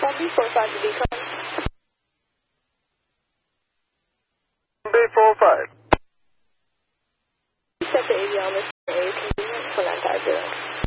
B45 to Beacon. B45. Set the AV on this area convenient for 950.